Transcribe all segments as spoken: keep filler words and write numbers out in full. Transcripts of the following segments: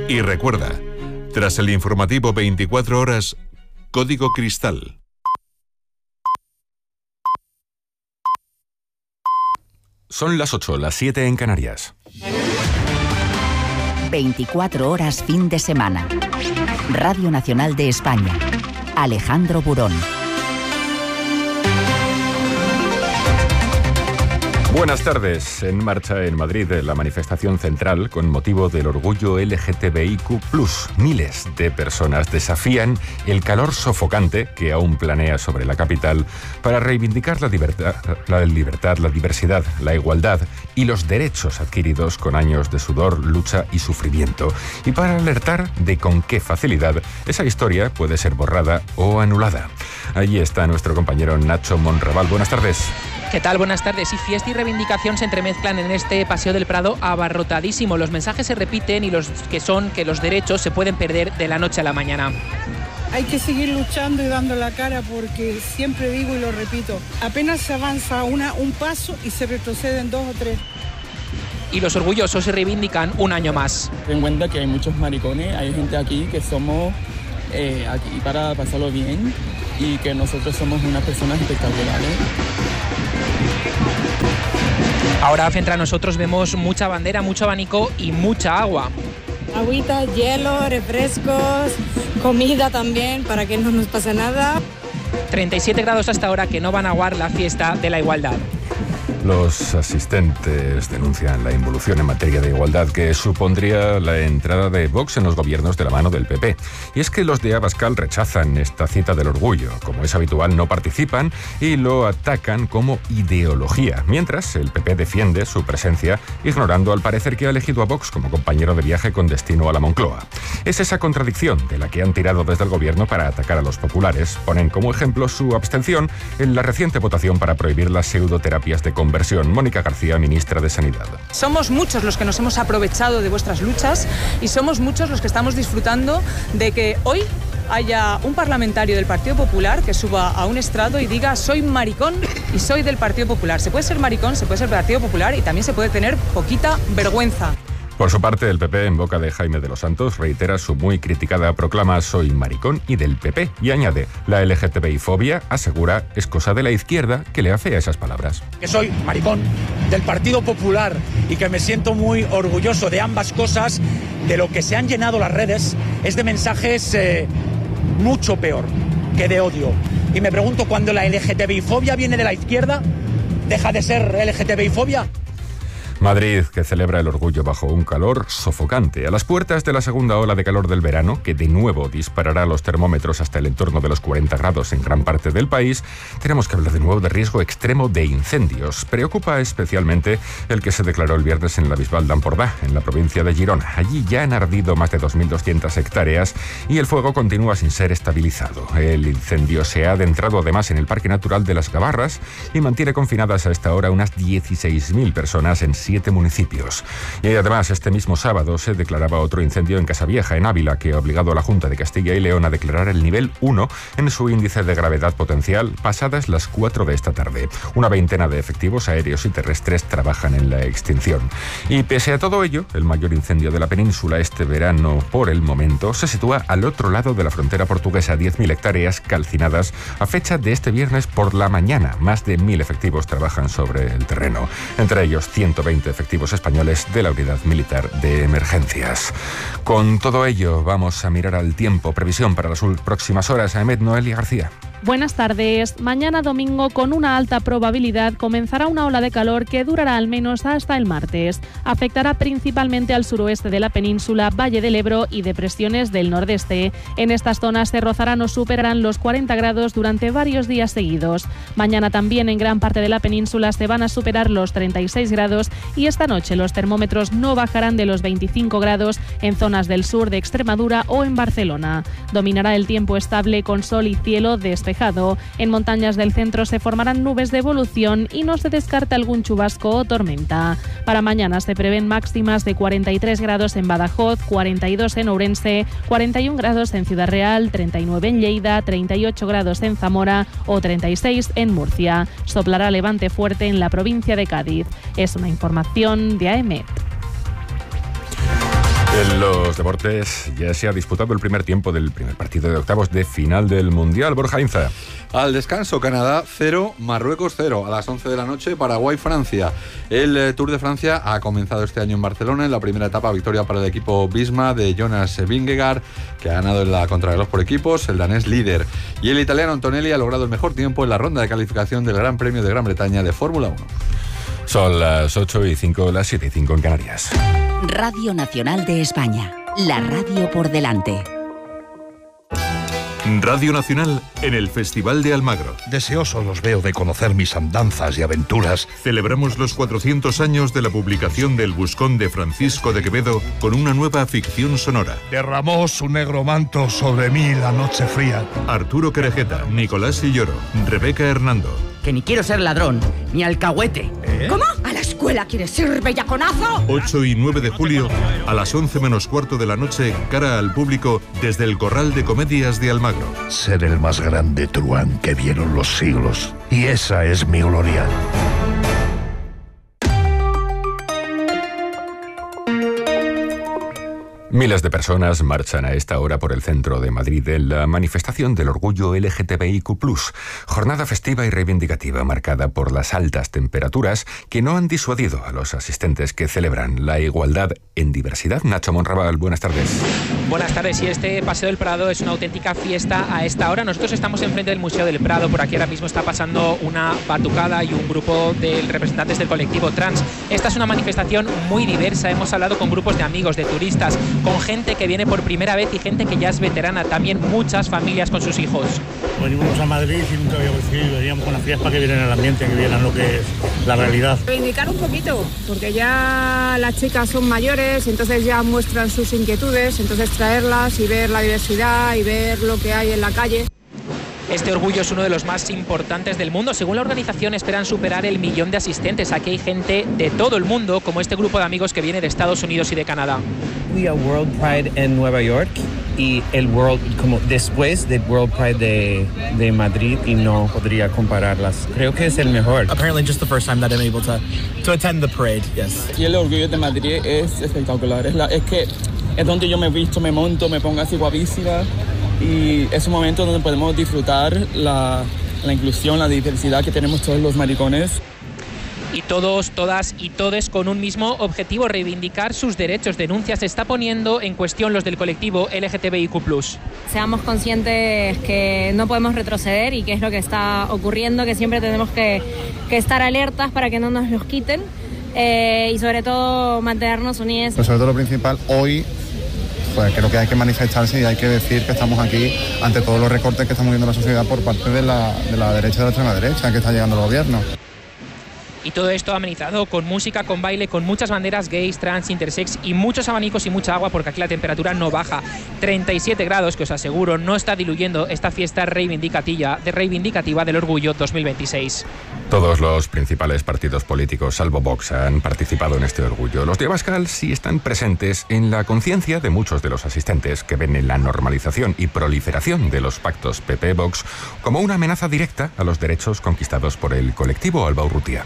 Y recuerda, tras el informativo veinticuatro horas, Código Cristal. Son las ocho, las siete en Canarias. veinticuatro horas fin de semana. Radio Nacional de España. Alejandro Burón. Buenas tardes. En marcha en Madrid la manifestación central con motivo del orgullo L G T B I Q plus. Miles de personas desafían el calor sofocante que aún planea sobre la capital para reivindicar la libertad, la libertad, la diversidad, la igualdad y los derechos adquiridos con años de sudor, lucha y sufrimiento. Y para alertar de con qué facilidad esa historia puede ser borrada o anulada. Allí está nuestro compañero Nacho Monraval. Buenas tardes. ¿Qué tal? Buenas tardes. Y fiesta y reivindicación se entremezclan en este Paseo del Prado abarrotadísimo. Los mensajes se repiten y los que son que los derechos se pueden perder de la noche a la mañana. Hay que seguir luchando y dando la cara porque siempre digo y lo repito, apenas se avanza una, un paso y se retroceden dos o tres. Y los orgullosos se reivindican un año más. Ten en cuenta que hay muchos maricones, hay gente aquí que somos eh, aquí para pasarlo bien y que nosotros somos unas personas espectaculares. Ahora frente a nosotros vemos mucha bandera, mucho abanico y mucha agua. Agüita, hielo, refrescos, comida también para que no nos pase nada. treinta y siete grados hasta ahora que no van a aguar la fiesta de la igualdad. Los asistentes denuncian la involución en materia de igualdad que supondría la entrada de Vox en los gobiernos de la mano del P P. Y es que los de Abascal rechazan esta cita del orgullo. Como es habitual, no participan y lo atacan como ideología, mientras el P P defiende su presencia, ignorando al parecer que ha elegido a Vox como compañero de viaje con destino a la Moncloa. Es esa contradicción de la que han tirado desde el gobierno para atacar a los populares. Ponen como ejemplo su abstención en la reciente votación para prohibir las pseudoterapias de conversión. Mónica García, ministra de Sanidad. Somos muchos los que nos hemos aprovechado de vuestras luchas y somos muchos los que estamos disfrutando de que hoy haya un parlamentario del Partido Popular que suba a un estrado y diga soy maricón y soy del Partido Popular. Se puede ser maricón, se puede ser del Partido Popular y también se puede tener poquita vergüenza. Por su parte, el P P, en boca de Jaime de los Santos, reitera su muy criticada proclama soy maricón y del P P y añade, la L G T B I fobia, asegura, es cosa de la izquierda que le afea esas palabras. Que soy maricón del Partido Popular y que me siento muy orgulloso de ambas cosas. De lo que se han llenado las redes es de mensajes eh, mucho peor que de odio. Y me pregunto, ¿cuándo la L G T B I fobia viene de la izquierda? ¿Deja de ser L G T B I fobia? Madrid, que celebra el orgullo bajo un calor sofocante, a las puertas de la segunda ola de calor del verano, que de nuevo disparará los termómetros hasta el entorno de los cuarenta grados en gran parte del país, tenemos que hablar de nuevo de riesgo extremo de incendios. Preocupa especialmente el que se declaró el viernes en la Bisbal d'Empordà, en la provincia de Girona. Allí ya han ardido más de dos mil doscientas hectáreas y el fuego continúa sin ser estabilizado. El incendio se ha adentrado además en el Parque Natural de las Gavarras y mantiene confinadas a esta hora unas dieciséis mil personas en siete municipios. Y además, este mismo sábado se declaraba otro incendio en Casavieja, en Ávila, que ha obligado a la Junta de Castilla y León a declarar el nivel uno en su índice de gravedad potencial pasadas las cuatro de esta tarde. Una veintena de efectivos aéreos y terrestres trabajan en la extinción. Y pese a todo ello, el mayor incendio de la península este verano, por el momento, se sitúa al otro lado de la frontera portuguesa, diez mil hectáreas calcinadas a fecha de este viernes por la mañana. Más de mil efectivos trabajan sobre el terreno, entre ellos ciento veinte efectivos españoles de la Unidad Militar de Emergencias. Con todo ello, vamos a mirar al tiempo. Previsión para las próximas horas. Ahmed Noelia García. Buenas tardes. Mañana domingo, con una alta probabilidad, comenzará una ola de calor que durará al menos hasta el martes. Afectará principalmente al suroeste de la península, Valle del Ebro y depresiones del nordeste. En estas zonas se rozarán o superarán los cuarenta grados durante varios días seguidos. Mañana también en gran parte de la península se van a superar los treinta y seis grados y esta noche los termómetros no bajarán de los veinticinco grados en zonas del sur de Extremadura o en Barcelona. Dominará el tiempo estable con sol y cielo despejado. En montañas del centro se formarán nubes de evolución y no se descarta algún chubasco o tormenta. Para mañana se prevén máximas de cuarenta y tres grados en Badajoz, cuarenta y dos en Ourense, cuarenta y un grados en Ciudad Real, treinta y nueve en Lleida, treinta y ocho grados en Zamora o treinta y seis en Murcia. Soplará levante fuerte en la provincia de Cádiz. Es una información de A E M E T. En los deportes ya se ha disputado el primer tiempo del primer partido de octavos de final del Mundial. Borja Inza. Al descanso, Canadá cero, Marruecos cero. A las once de la noche, Paraguay-Francia. El eh, Tour de Francia ha comenzado este año en Barcelona. En la primera etapa, victoria para el equipo Visma de Jonas Vingegaard, que ha ganado en la contrarreloj por equipos, el danés líder. Y el italiano Antonelli ha logrado el mejor tiempo en la ronda de calificación del Gran Premio de Gran Bretaña de Fórmula uno. Son las ocho y cinco, las siete y cinco en Canarias. Radio Nacional de España, la radio por delante. Radio Nacional en el Festival de Almagro. Deseoso los veo de conocer mis andanzas y aventuras. Celebramos los cuatrocientos años de la publicación del Buscón de Francisco de Quevedo con una nueva ficción sonora. Derramó su negro manto sobre mí la noche fría. Arturo Querejeta, Nicolás Silloro, Rebeca Hernando. Que ni quiero ser ladrón, ni alcahuete. ¿Eh? ¿Cómo? ¿A la escuela quieres ir, bellaconazo? ocho y nueve de julio, a las once menos cuarto de la noche, cara al público, desde el Corral de Comedias de Almagro. Ser el más grande truán que vieron los siglos. Y esa es mi gloria. Miles de personas marchan a esta hora por el centro de Madrid en la manifestación del orgullo L G T B I Q plus, jornada festiva y reivindicativa marcada por las altas temperaturas que no han disuadido a los asistentes que celebran la igualdad en diversidad. Nacho Monraval, buenas tardes. Buenas tardes, y este Paseo del Prado es una auténtica fiesta a esta hora. Nosotros estamos enfrente del Museo del Prado, por aquí ahora mismo está pasando una batucada y un grupo de representantes del colectivo trans. Esta es una manifestación muy diversa, hemos hablado con grupos de amigos, de turistas, con gente que viene por primera vez y gente que ya es veterana, también muchas familias con sus hijos. Venimos a Madrid y nunca habíamos decidido, veníamos con las fiestas para que vieran el ambiente, que vieran lo que es la realidad. Reivindicar un poquito, porque ya las chicas son mayores, entonces ya muestran sus inquietudes, entonces traerlas y ver la diversidad y ver lo que hay en la calle. Este orgullo es uno de los más importantes del mundo. Según la organización, esperan superar el millón de asistentes. Aquí hay gente de todo el mundo, como este grupo de amigos que viene de Estados Unidos y de Canadá. Fui a World Pride en Nueva York y el World, como después del World Pride de, de Madrid, y no podría compararlas. Creo que es el mejor. Apparently just the first time that I'm able to, to attend the parade, yes. Y el orgullo de Madrid es espectacular. Es, la, es que es donde yo me visto, me monto, me pongo así guapísima. Y es un momento donde podemos disfrutar la, la inclusión, la diversidad que tenemos todos los maricones. Y todos, todas y todes con un mismo objetivo, reivindicar sus derechos. Denuncia se está poniendo en cuestión los del colectivo L G T B I Q plus. Seamos conscientes que no podemos retroceder y que es lo que está ocurriendo, que siempre tenemos que, que estar alertas para que no nos los quiten eh, y sobre todo mantenernos unidos. Pero sobre todo lo principal, hoy pues creo que hay que manifestarse y hay que decir que estamos aquí ante todos los recortes que estamos viendo en la sociedad por parte de la, de la derecha y de la extrema derecha que está llegando al gobierno. Y todo esto amenizado con música, con baile, con muchas banderas gays, trans, intersex y muchos abanicos y mucha agua, porque aquí la temperatura no baja. treinta y siete grados, que os aseguro no está diluyendo esta fiesta reivindicativa, de reivindicativa del orgullo dos mil veintiséis. Todos los principales partidos políticos, salvo Vox, han participado en este orgullo. Los de Abascal sí están presentes en la conciencia de muchos de los asistentes que ven en la normalización y proliferación de los pactos P P-Vox como una amenaza directa a los derechos conquistados por el colectivo. Alba Urrutia.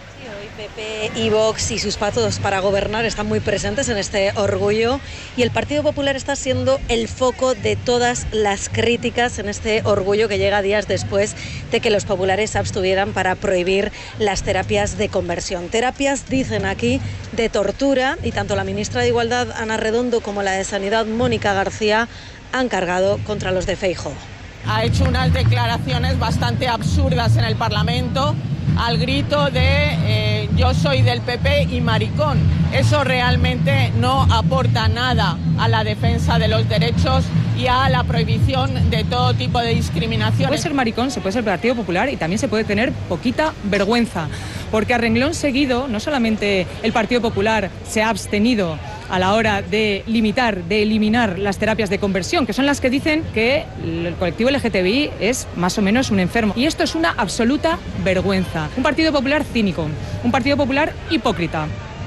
P P y Vox y sus pactos para gobernar están muy presentes en este orgullo, y el Partido Popular está siendo el foco de todas las críticas en este orgullo, que llega días después de que los populares se abstuvieran para prohibir las terapias de conversión. Terapias, dicen aquí, de tortura, y tanto la ministra de Igualdad, Ana Redondo, como la de Sanidad, Mónica García, han cargado contra los de Feijóo. Ha hecho unas declaraciones bastante absurdas en el Parlamento, al grito de eh, yo soy del P P y maricón. Eso realmente no aporta nada a la defensa de los derechos y a la prohibición de todo tipo de discriminación. Puede ser maricón, se puede ser Partido Popular, y también se puede tener poquita vergüenza, porque a renglón seguido no solamente el Partido Popular se ha abstenido a la hora de limitar, de eliminar las terapias de conversión, que son las que dicen que el colectivo L G T B I es más o menos un enfermo. Y esto es una absoluta vergüenza. Un Partido Popular cínico, un Partido Popular hipócrita.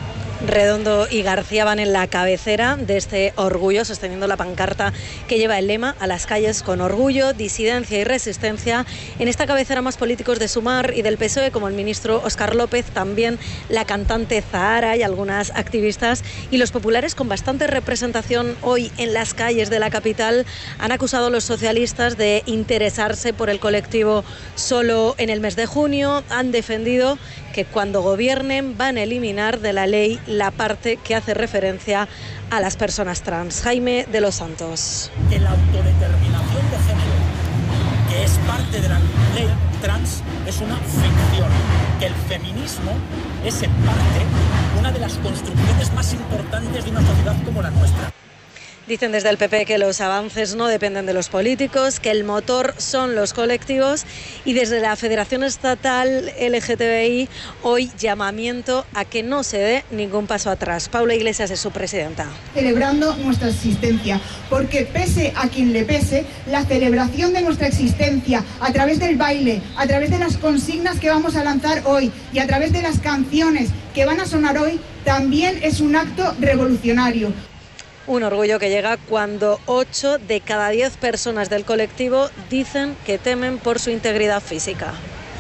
Redondo y García van en la cabecera de este orgullo, sosteniendo la pancarta que lleva el lema "A las calles con orgullo, disidencia y resistencia". En esta cabecera más políticos de Sumar y del P S O E, como el ministro Óscar López, también la cantante Zahara y algunas activistas. Y los populares, con bastante representación hoy en las calles de la capital, han acusado a los socialistas de interesarse por el colectivo solo en el mes de junio. Han defendido que cuando gobiernen van a eliminar de la ley la parte que hace referencia a las personas trans. Jaime de los Santos. Que la autodeterminación de género, que es parte de la ley trans, es una ficción. Que el feminismo es en parte una de las construcciones más importantes de una sociedad como la nuestra. Dicen desde el P P que los avances no dependen de los políticos, que el motor son los colectivos, y desde la Federación Estatal L G T B I hoy llamamiento a que no se dé ningún paso atrás. Paula Iglesias es su presidenta. Celebrando nuestra existencia, porque pese a quien le pese, la celebración de nuestra existencia a través del baile, a través de las consignas que vamos a lanzar hoy y a través de las canciones que van a sonar hoy, también es un acto revolucionario. Un orgullo que llega cuando ocho de cada diez personas del colectivo dicen que temen por su integridad física.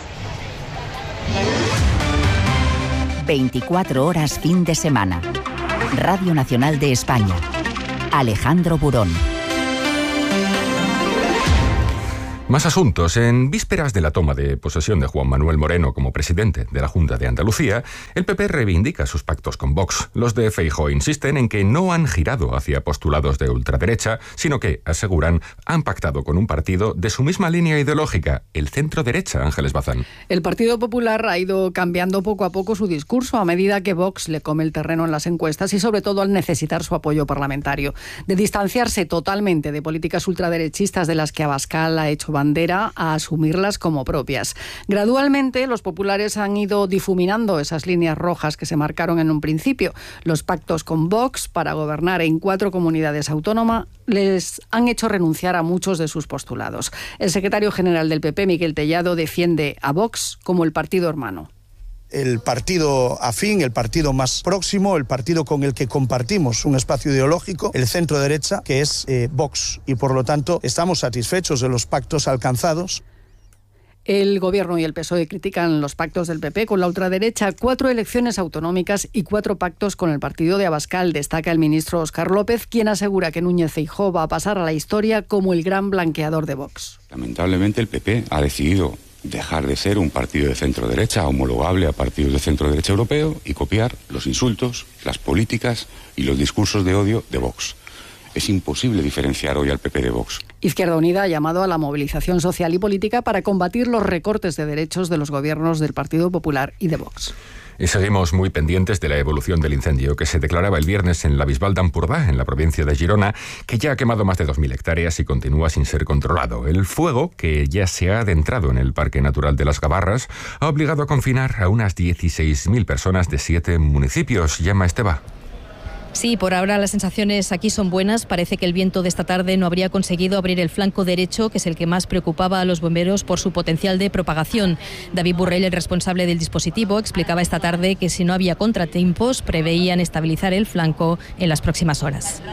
veinticuatro horas fin de semana. Radio Nacional de España. Alejandro Burón. Más asuntos. En vísperas de la toma de posesión de Juan Manuel Moreno como presidente de la Junta de Andalucía, el P P reivindica sus pactos con Vox. Los de Feijóo insisten en que no han girado hacia postulados de ultraderecha, sino que, aseguran, han pactado con un partido de su misma línea ideológica, el centro-derecha. Ángeles Bazán. El Partido Popular ha ido cambiando poco a poco su discurso a medida que Vox le come el terreno en las encuestas y sobre todo al necesitar su apoyo parlamentario. De distanciarse totalmente de políticas ultraderechistas de las que Abascal ha hecho bandera, a asumirlas como propias. Gradualmente, los populares han ido difuminando esas líneas rojas que se marcaron en un principio. Los pactos con Vox para gobernar en cuatro comunidades autónomas les han hecho renunciar a muchos de sus postulados. El secretario general del P P, Miquel Tellado, defiende a Vox como el partido hermano. El partido afín, el partido más próximo, el partido con el que compartimos un espacio ideológico, el centro derecha, que es eh, Vox. Y por lo tanto estamos satisfechos de los pactos alcanzados. El Gobierno y el P S O E critican los pactos del P P con la ultraderecha, cuatro elecciones autonómicas y cuatro pactos con el partido de Abascal, destaca el ministro Óscar López, quien asegura que Núñez Feijóo va a pasar a la historia como el gran blanqueador de Vox. Lamentablemente el P P ha decidido dejar de ser un partido de centro-derecha homologable a partidos de centro-derecha europeo y copiar los insultos, las políticas y los discursos de odio de Vox. Es imposible diferenciar hoy al P P de Vox. Izquierda Unida ha llamado a la movilización social y política para combatir los recortes de derechos de los gobiernos del Partido Popular y de Vox. Y seguimos muy pendientes de la evolución del incendio que se declaraba el viernes en la Bisbal d'Empordà, en la provincia de Girona, que ya ha quemado más de dos mil hectáreas y continúa sin ser controlado. El fuego, que ya se ha adentrado en el Parque Natural de las Gavarras, ha obligado a confinar a unas dieciséis mil personas de siete municipios. Llama Esteba. Sí, por ahora las sensaciones aquí son buenas. Parece que el viento de esta tarde no habría conseguido abrir el flanco derecho, que es el que más preocupaba a los bomberos por su potencial de propagación. David Burrell, el responsable del dispositivo, explicaba esta tarde que si no había contratiempos, preveían estabilizar el flanco en las próximas horas.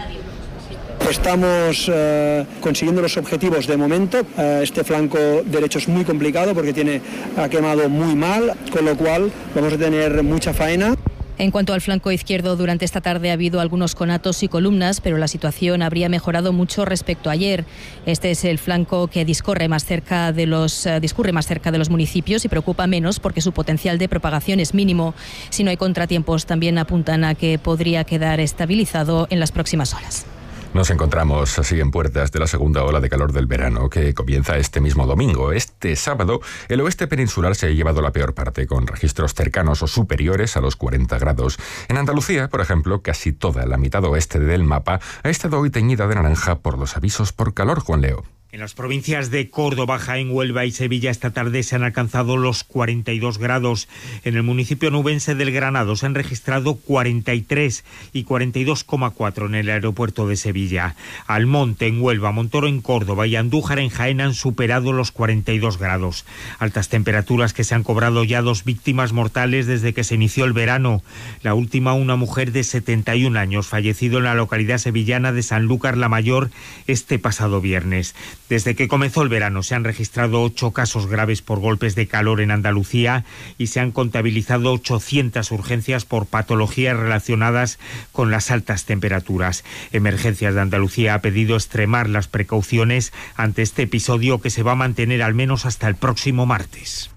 Estamos eh, consiguiendo los objetivos de momento. Eh, este flanco derecho es muy complicado porque tiene, ha quemado muy mal, con lo cual vamos a tener mucha faena. En cuanto al flanco izquierdo, durante esta tarde ha habido algunos conatos y columnas, pero la situación habría mejorado mucho respecto a ayer. Este es el flanco que discurre más cerca de los, uh, discurre más cerca de los municipios y preocupa menos porque su potencial de propagación es mínimo. Si no hay contratiempos, también apuntan a que podría quedar estabilizado en las próximas horas. Nos encontramos así en puertas de la segunda ola de calor del verano, que comienza este mismo domingo. Este sábado, el oeste peninsular se ha llevado la peor parte, con registros cercanos o superiores a los cuarenta grados. En Andalucía, por ejemplo, casi toda la mitad oeste del mapa ha estado hoy teñida de naranja por los avisos por calor, Juan Leo. En las provincias de Córdoba, Jaén, Huelva y Sevilla esta tarde se han alcanzado los cuarenta y dos grados. En el municipio nubense del Granado se han registrado cuarenta y tres y cuarenta y dos coma cuatro en el aeropuerto de Sevilla. Almonte en Huelva, Montoro en Córdoba y Andújar en Jaén han superado los cuarenta y dos grados. Altas temperaturas que se han cobrado ya dos víctimas mortales desde que se inició el verano. La última, una mujer de setenta y un años, fallecido en la localidad sevillana de Sanlúcar la Mayor este pasado viernes. Desde que comenzó el verano se han registrado ocho casos graves por golpes de calor en Andalucía y se han contabilizado ochocientas urgencias por patologías relacionadas con las altas temperaturas. Emergencias de Andalucía ha pedido extremar las precauciones ante este episodio que se va a mantener al menos hasta el próximo martes.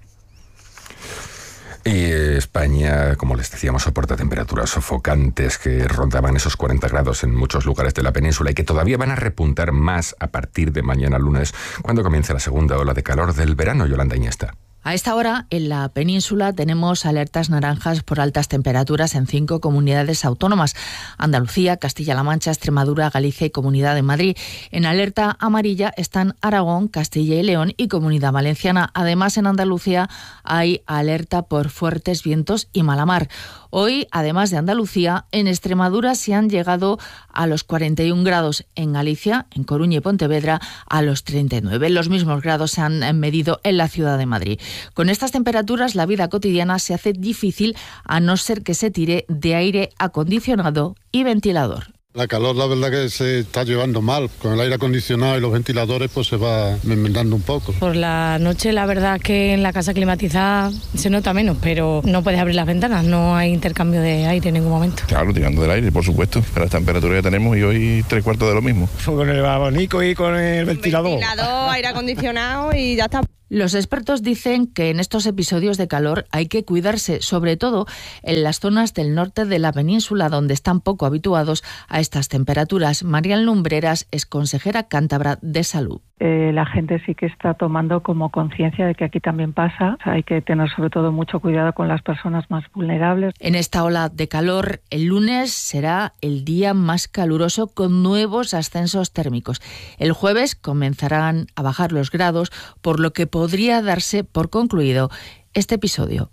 Y España, como les decíamos, soporta temperaturas sofocantes que rondaban esos cuarenta grados en muchos lugares de la península y que todavía van a repuntar más a partir de mañana lunes, cuando comience la segunda ola de calor del verano. Yolanda Iniesta. A esta hora, en la península, tenemos alertas naranjas por altas temperaturas en cinco comunidades autónomas: Andalucía, Castilla-La Mancha, Extremadura, Galicia y Comunidad de Madrid. En alerta amarilla están Aragón, Castilla y León y Comunidad Valenciana. Además, en Andalucía hay alerta por fuertes vientos y mala mar. Hoy, además de Andalucía, en Extremadura se han llegado a los cuarenta y un grados, en Galicia, en Coruña y Pontevedra, a los treinta y nueve. Los mismos grados se han medido en la ciudad de Madrid. Con estas temperaturas, la vida cotidiana se hace difícil a no ser que se tire de aire acondicionado y ventilador. La calor, la verdad que se está llevando mal. Con el aire acondicionado y los ventiladores, pues se va enmendando un poco. Por la noche, la verdad que en la casa climatizada se nota menos, pero no puedes abrir las ventanas, no hay intercambio de aire en ningún momento. Claro, tirando del aire, por supuesto, para las temperaturas que tenemos, y hoy tres cuartos de lo mismo. Con el abanico y con el ventilador. Ventilador, aire acondicionado y ya está. Los expertos dicen que en estos episodios de calor hay que cuidarse, sobre todo en las zonas del norte de la península, donde están poco habituados a estas temperaturas. Marian Lumbreras es consejera cántabra de Salud. Eh, la gente sí que está tomando como conciencia de que aquí también pasa. O sea, hay que tener sobre todo mucho cuidado con las personas más vulnerables. En esta ola de calor, el lunes será el día más caluroso con nuevos ascensos térmicos. El jueves comenzarán a bajar los grados, por lo que podría darse por concluido este episodio.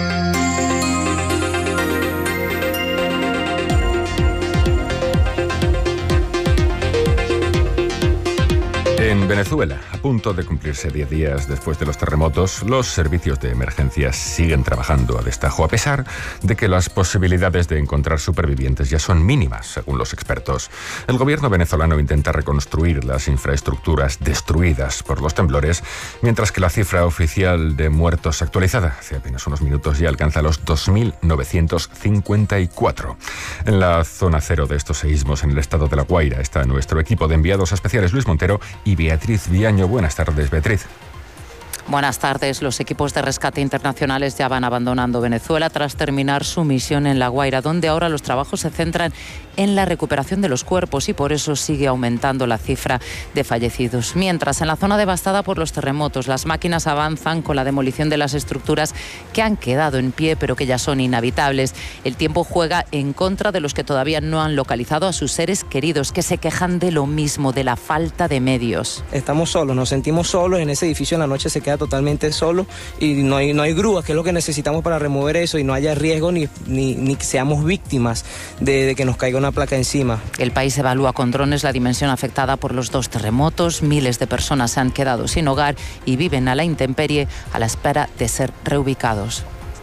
En Venezuela, a punto de cumplirse diez días después de los terremotos, los servicios de emergencias siguen trabajando a destajo, a pesar de que las posibilidades de encontrar supervivientes ya son mínimas, según los expertos. El gobierno venezolano intenta reconstruir las infraestructuras destruidas por los temblores, mientras que la cifra oficial de muertos actualizada hace apenas unos minutos ya alcanza los dos mil novecientos cincuenta y cuatro. En la zona cero de estos seísmos, en el estado de La Guaira, está nuestro equipo de enviados especiales Luis Montero y Beatriz Viaño. Buenas tardes, Beatriz. Buenas tardes. Los equipos de rescate internacionales ya van abandonando Venezuela tras terminar su misión en La Guaira, donde ahora los trabajos se centran en la recuperación de los cuerpos y por eso sigue aumentando la cifra de fallecidos. Mientras, en la zona devastada por los terremotos, las máquinas avanzan con la demolición de las estructuras que han quedado en pie pero que ya son inhabitables. El tiempo juega en contra de los que todavía no han localizado a sus seres queridos, que se quejan de lo mismo, de la falta de medios. Estamos solos, nos sentimos solos, en ese edificio en la noche se queda totalmente solo y no hay, no hay grúas, que es lo que necesitamos para remover eso y no haya riesgo ni, ni, ni seamos víctimas de, de que nos caiga una placa encima. El país evalúa con drones la dimensión afectada por los dos terremotos. Miles de personas se han quedado sin hogar y viven a la intemperie a la espera de ser reubicados.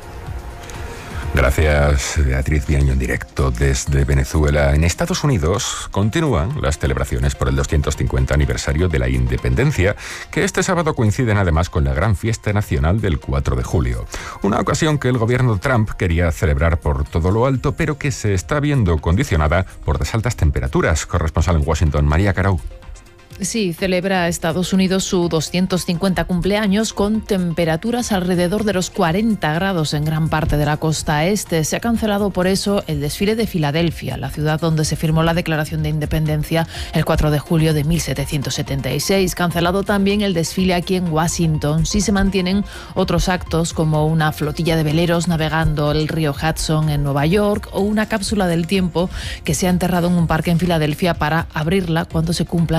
Gracias, Beatriz Viaño, en directo desde Venezuela. En Estados Unidos continúan las celebraciones por el doscientos cincuenta aniversario de la independencia, que este sábado coinciden además con la gran fiesta nacional del cuatro de julio. Una ocasión que el gobierno Trump quería celebrar por todo lo alto, pero que se está viendo condicionada por las altas temperaturas. Corresponsal en Washington, María Carau. Sí, celebra Estados Unidos su doscientos cincuenta cumpleaños con temperaturas alrededor de los cuarenta grados en gran parte de la costa este. Se ha cancelado por eso el desfile de Filadelfia, la ciudad donde se firmó la Declaración de Independencia el cuatro de julio de mil setecientos setenta y seis. Cancelado también el desfile aquí en Washington. Sí se mantienen otros actos como una flotilla de veleros navegando el río Hudson en Nueva York o una cápsula del tiempo que se ha enterrado en un parque en Filadelfia para abrirla cuando se cumplan quinientos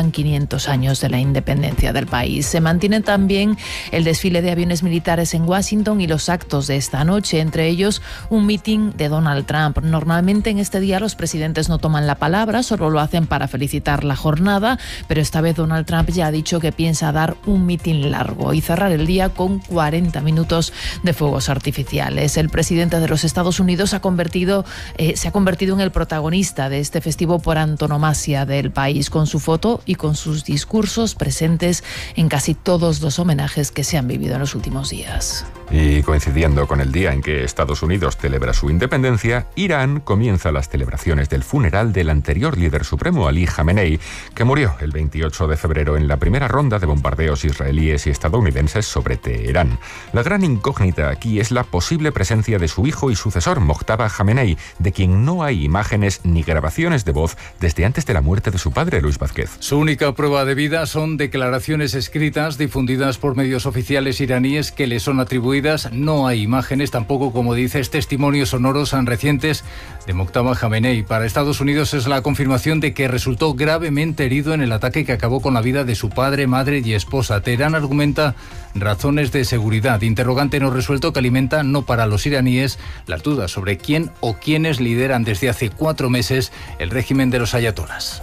doscientos años de la independencia del país. Se mantiene también el desfile de aviones militares en Washington y los actos de esta noche, entre ellos un mitin de Donald Trump. Normalmente en este día los presidentes no toman la palabra, solo lo hacen para felicitar la jornada, pero esta vez Donald Trump ya ha dicho que piensa dar un mitin largo y cerrar el día con cuarenta minutos de fuegos artificiales. El presidente de los Estados Unidos ha convertido, eh, se ha convertido en el protagonista de este festivo por antonomasia del país, con su foto y con sus discursos presentes en casi todos los homenajes que se han vivido en los últimos días. Y coincidiendo con el día en que Estados Unidos celebra su independencia, Irán comienza las celebraciones del funeral del anterior líder supremo, Ali Jamenei, que murió el veintiocho de febrero en la primera ronda de bombardeos israelíes y estadounidenses sobre Teherán. La gran incógnita aquí es la posible presencia de su hijo y sucesor, Mojtaba Jamenei, de quien no hay imágenes ni grabaciones de voz desde antes de la muerte de su padre, Luis Vázquez. Su única prueba de vida son declaraciones escritas difundidas por medios oficiales iraníes que le son atribuidas. No hay imágenes, tampoco, como dices, testimonios sonoros recientes de Mojtaba Jamenei. Para Estados Unidos es la confirmación de que resultó gravemente herido en el ataque que acabó con la vida de su padre, madre y esposa. Teherán argumenta razones de seguridad, interrogante no resuelto que alimenta, no para los iraníes, las dudas sobre quién o quiénes lideran desde hace cuatro meses el régimen de los ayatolás.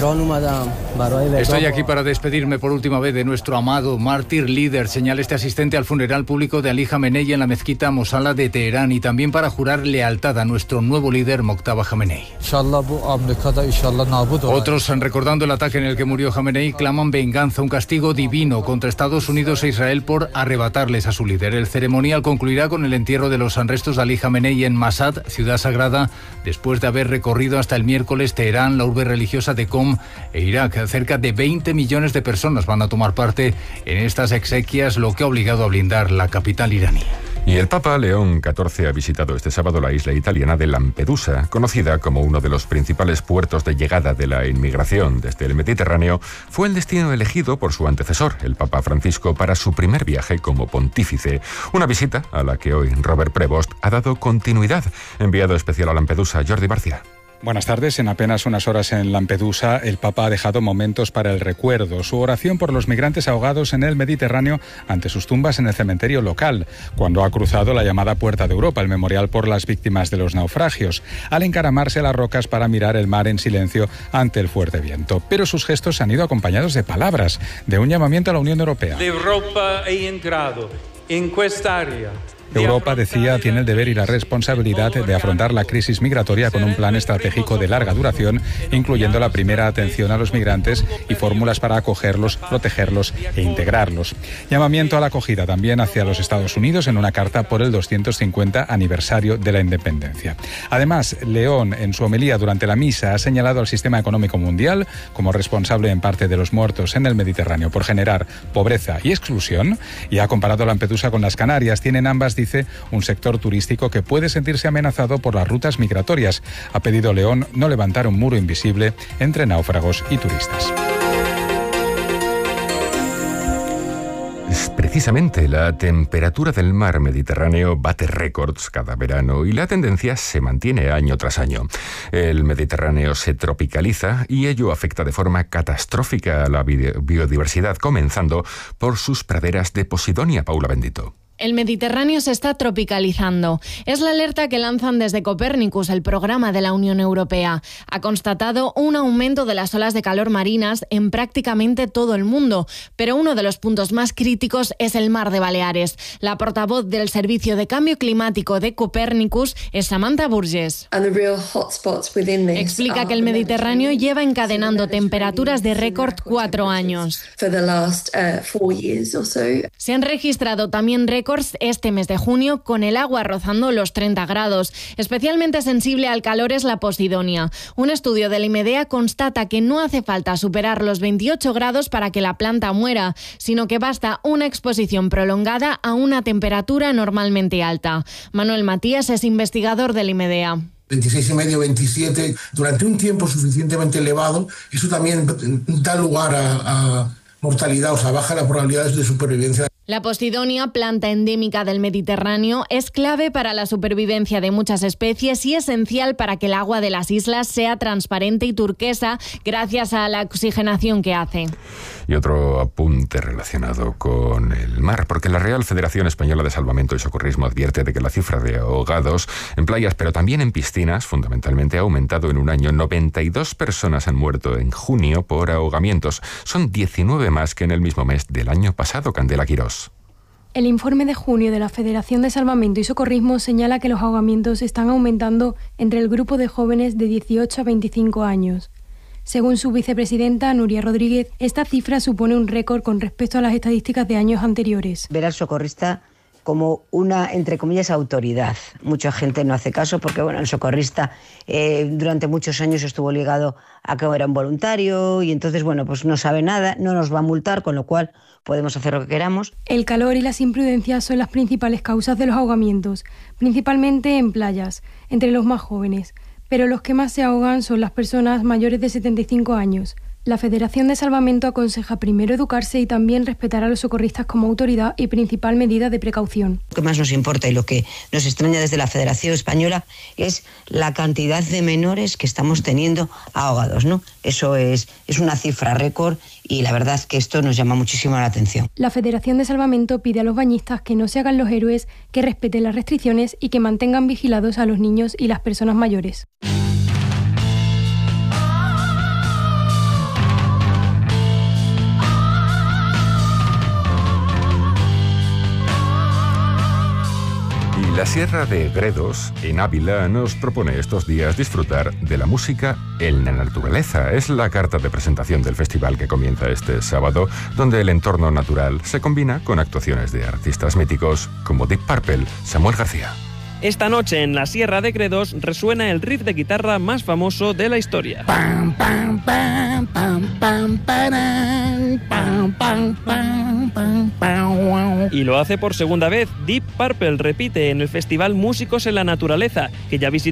Estoy aquí para despedirme por última vez de nuestro amado mártir líder, señala este asistente al funeral público de Ali Jamenei en la mezquita Mosala de Teherán, y también para jurar lealtad a nuestro nuevo líder Mojtaba Jamenei. Otros, recordando el ataque en el que murió Jamenei, claman venganza, un castigo divino contra Estados Unidos e Israel por arrebatarles a su líder. El ceremonial concluirá con el entierro de los restos de Ali Jamenei en Mashhad, ciudad sagrada, después de haber recorrido hasta el miércoles Teherán, la urbe religiosa de Qom e Irak. Cerca de veinte millones de personas van a tomar parte en estas exequias, lo que ha obligado a blindar la capital iraní. Y el Papa León catorce ha visitado este sábado la isla italiana de Lampedusa, conocida como uno de los principales puertos de llegada de la inmigración desde el Mediterráneo. Fue el destino elegido por su antecesor, el Papa Francisco, para su primer viaje como pontífice. Una visita a la que hoy Robert Prevost ha dado continuidad. Enviado especial a Lampedusa, Jordi Barcia. Buenas tardes. En apenas unas horas en Lampedusa, el Papa ha dejado momentos para el recuerdo. Su oración por los migrantes ahogados en el Mediterráneo ante sus tumbas en el cementerio local, cuando ha cruzado la llamada Puerta de Europa, el memorial por las víctimas de los naufragios, al encaramarse a las rocas para mirar el mar en silencio ante el fuerte viento. Pero sus gestos han ido acompañados de palabras, de un llamamiento a la Unión Europea. L'Europa è in grado, in quest'area. Europa, decía, tiene el deber y la responsabilidad de afrontar la crisis migratoria con un plan estratégico de larga duración, incluyendo la primera atención a los migrantes y fórmulas para acogerlos, protegerlos e integrarlos. Llamamiento a la acogida también hacia los Estados Unidos en una carta por el doscientos cincuenta aniversario de la independencia. Además, León, en su homilía durante la misa, ha señalado al sistema económico mundial como responsable en parte de los muertos en el Mediterráneo por generar pobreza y exclusión, y ha comparado Lampedusa con las Canarias. Tienen ambas, dice, un sector turístico que puede sentirse amenazado por las rutas migratorias. Ha pedido León no levantar un muro invisible entre náufragos y turistas. Precisamente, la temperatura del mar Mediterráneo bate récords cada verano y la tendencia se mantiene año tras año. El Mediterráneo se tropicaliza y ello afecta de forma catastrófica a la biodiversidad, comenzando por sus praderas de Posidonia. Paula Bendito. El Mediterráneo se está tropicalizando. Es la alerta que lanzan desde Copernicus, el programa de la Unión Europea. Ha constatado un aumento de las olas de calor marinas en prácticamente todo el mundo, pero uno de los puntos más críticos es el mar de Baleares. La portavoz del Servicio de Cambio Climático de Copernicus es Samantha Burgess. Explica que el Mediterráneo lleva encadenando temperaturas de récord cuatro años. Se han registrado también récords este mes de junio con el agua rozando los treinta grados. Especialmente sensible al calor es la Posidonia. Un estudio del IMEDEA constata que no hace falta superar los veintiocho grados para que la planta muera, sino que basta una exposición prolongada a una temperatura normalmente alta. Manuel Matías es investigador del IMEDEA. veintiséis y medio, veintisiete, durante un tiempo suficientemente elevado, eso también da lugar a, a mortalidad, o sea, baja las probabilidades de supervivencia. La posidonia, planta endémica del Mediterráneo, es clave para la supervivencia de muchas especies y esencial para que el agua de las islas sea transparente y turquesa gracias a la oxigenación que hace. Y otro apunte relacionado con el mar, porque la Real Federación Española de Salvamento y Socorrismo advierte de que la cifra de ahogados en playas, pero también en piscinas, fundamentalmente, ha aumentado en un año. noventa y dos personas han muerto en junio por ahogamientos. Son diecinueve más que en el mismo mes del año pasado. Candela Quirós. El informe de junio de la Federación de Salvamento y Socorrismo señala que los ahogamientos están aumentando entre el grupo de jóvenes de dieciocho a veinticinco años. Según su vicepresidenta, Nuria Rodríguez, esta cifra supone un récord con respecto a las estadísticas de años anteriores. Ver al socorrista como una, entre comillas, autoridad. Mucha gente no hace caso porque, bueno, el socorrista eh, durante muchos años estuvo ligado a que era un voluntario y entonces, bueno, pues no sabe nada, no nos va a multar, con lo cual podemos hacer lo que queramos. El calor y las imprudencias son las principales causas de los ahogamientos, principalmente en playas, entre los más jóvenes, pero los que más se ahogan son las personas mayores de setenta y cinco años. La Federación de Salvamento aconseja primero educarse y también respetar a los socorristas como autoridad y principal medida de precaución. Lo que más nos importa y lo que nos extraña desde la Federación Española es la cantidad de menores que estamos teniendo ahogados, ¿no? Eso es, es una cifra récord y la verdad es que esto nos llama muchísimo la atención. La Federación de Salvamento pide a los bañistas que no se hagan los héroes, que respeten las restricciones y que mantengan vigilados a los niños y las personas mayores. La Sierra de Gredos, en Ávila, nos propone estos días disfrutar de la música en la naturaleza. Es la carta de presentación del festival que comienza este sábado, donde el entorno natural se combina con actuaciones de artistas míticos como Deep Purple. Samuel García. Esta noche en la Sierra de Gredos resuena el riff de guitarra más famoso de la historia. Pam, pam, pam, pam, pam, paran, pam, pam, pam, pam, pam. Y lo hace por segunda vez. Deep Purple repite en el festival Músicos en la Naturaleza, que ya visitó